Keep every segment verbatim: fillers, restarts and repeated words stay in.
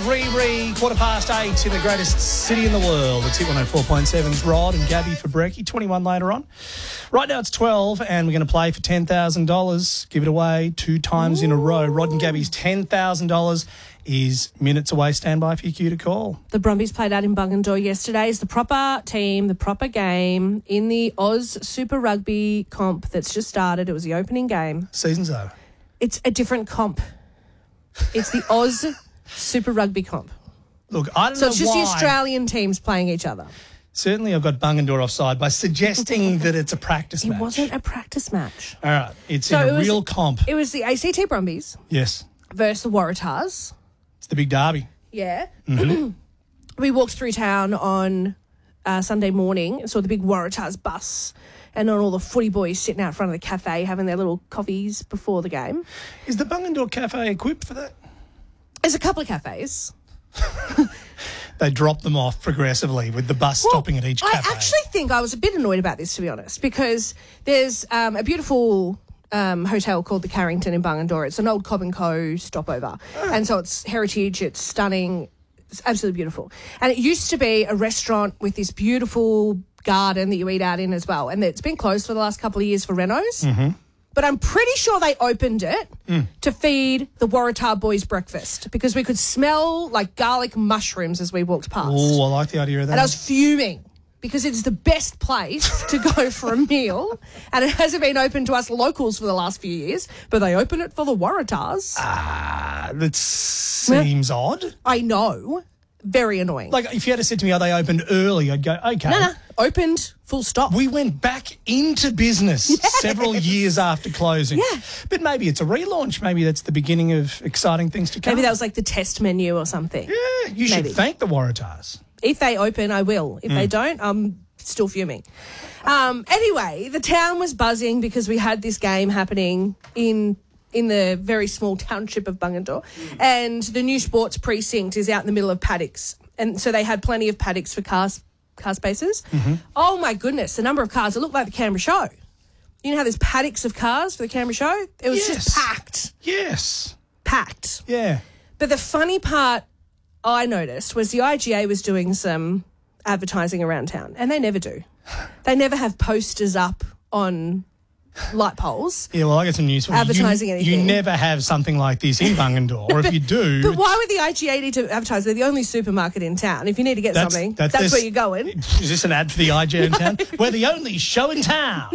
Riri, quarter past eight in the greatest city in the world. It's Hit one oh four point seven's Rod and Gabby for Brekkie, twenty-one later on. Right now it's twelve and we're going to play for ten thousand dollars. Give it away two times Ooh. in a row. Rod and Gabby's ten thousand dollars is minutes away. Stand by for your cue to call. The Brumbies played out in Bungendore yesterday. It's the proper team, the proper game in the Oz Super Rugby comp that's just started. It was the opening game. Season's over. It's a different comp. It's the Oz Super Rugby comp. Look, I don't so know it's just why. the Australian teams playing each other. Certainly I've got Bungendore offside by suggesting that it's a practice it match. It wasn't a practice match. All right, it's so in a it was, real comp. It was the A C T Brumbies. Yes. Versus the Waratahs. It's the big derby. Yeah. Mm-hmm. We walked through town on uh, Sunday morning, saw the big Waratahs bus and on all the footy boys sitting out front of the cafe having their little coffees before the game. Is the Bungendore Cafe equipped for that? There's a couple of cafes. They drop them off progressively with the bus well, stopping at each cafe. I actually think I was a bit annoyed about this, to be honest, because there's um, a beautiful um, hotel called the Carrington in Bungendore. It's an old Cobb and Co stopover. Oh. And so it's heritage, it's stunning, it's absolutely beautiful. And it used to be a restaurant with this beautiful garden that you eat out in as well. And it's been closed for the last couple of years for renos. Mm-hmm. But I'm pretty sure they opened it mm. to feed the Waratah boys breakfast because we could smell like garlic mushrooms as we walked past. Oh, I like the idea of that. And I was fuming because it's the best place to go for a meal and it hasn't been open to us locals for the last few years, but they open it for the Waratahs. Ah, that seems yeah. odd. I know. Very annoying. Like, if you had to say to me, oh, they opened early, I'd go, okay. No, no, opened, full stop. We went back into business yes. several years after closing. Yeah. But maybe it's a relaunch. Maybe that's the beginning of exciting things to come. Maybe that was like the test menu or something. Yeah, you maybe. should thank the Waratahs. If they open, I will. If mm. they don't, I'm still fuming. Um, anyway, the town was buzzing because we had this game happening in... in the very small township of Bungendore. Mm. And the new sports precinct is out in the middle of paddocks. And so they had plenty of paddocks for car, car spaces. Mm-hmm. Oh, my goodness, the number of cars. It looked like the Canberra Show. You know how there's paddocks of cars for the Canberra Show? It was yes. just packed. Yes. Packed. Yeah. But the funny part I noticed was the I G A was doing some advertising around town, and they never do. They never have posters up on light poles. Yeah, well, I got some news for you. Advertising you. anything. You never have something like this in Bungendore, or but, if you do... But why would the I G A need to advertise? They're the only supermarket in town. If you need to get that's, something, that's, that's this, where you're going. Is this an ad for the I G A in town? We're the only show in town.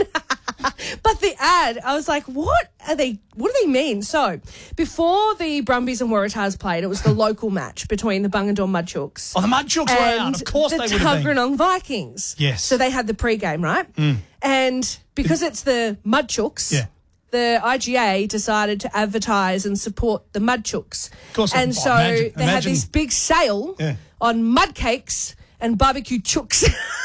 But the ad, I was like, what are they, what do they mean? So, before the Brumbies and Waratahs played, it was the local match between the Bungendore Mudchooks. Oh, the Mudchooks were out. Of course they would have been. the Tuggeranong Vikings. Yes. So they had the pre-game, right? Mm. And because it's the Mudchooks, yeah. the I G A decided to advertise and support the Mudchooks. Of course. And I, so imagine, they imagine. had this big sale yeah. on mud cakes and barbecue chooks.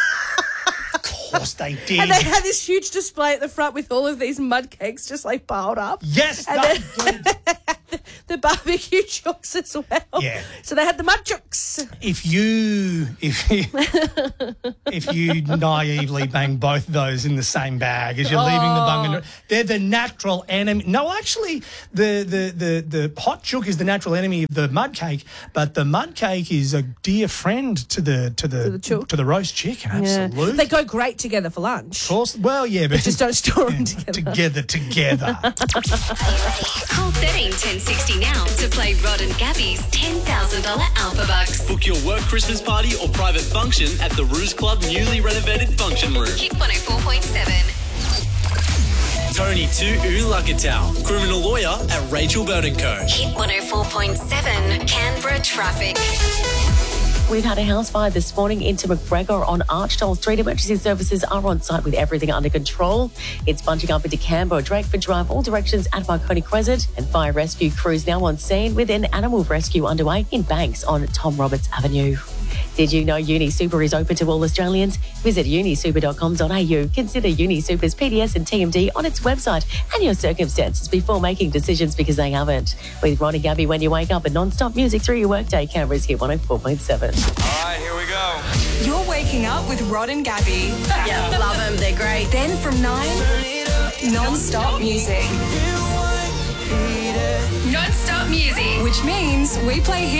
Of course they did. And they had this huge display at the front with all of these mud cakes just like piled up. Yes, and that's then the, the barbecue chooks as well. Yeah. So they had the mud chooks. If you if you, if you naively bang both of those in the same bag as you're oh. leaving the Bungendore, they're the natural enemy. No, actually, the, the, the, the hot chook is the natural enemy of the mud cake, but the mud cake is a dear friend to the to the to the, chook. To the roast chicken. Absolutely, yeah. They go great together for lunch. Of course, well, yeah, but, but just don't store yeah, them together. Together, together. Call thirteen ten sixty now to play Rod and Gabby's ten thousand dollars Alpha Bucks. Book your work Christmas party or private function at the Ruse Club newly renovated function room. Hit one oh four point seven. Tony Tu Ulakatau, criminal lawyer at Rachel Bird and Co. Hit one oh four point seven, Canberra traffic. We've had a house fire this morning into McGregor on Archdale Street. Emergency services are on site with everything under control. It's bunching up into Canberra, Drakeford Drive, all directions at Marconi Crescent. And fire rescue crews now on scene with an animal rescue underway in Banks on Tom Roberts Avenue. Did you know UniSuper is open to all Australians? Visit uni super dot com dot a u. Consider UniSuper's P D S and T M D on its website and your circumstances before making decisions because they haven't. With Ron and Gabby when you wake up and non-stop music through your workday, Canberra's Hit one oh four point seven. All right, here we go. You're waking up with Rod and Gabby. Yeah, love them. They're great. Then from nine, non-stop music. Non-stop music. Which means we play hits